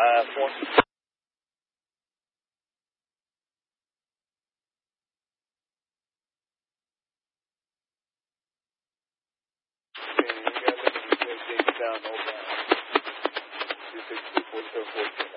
last one. Okay, you got to get down, no down. 262, 47, 14.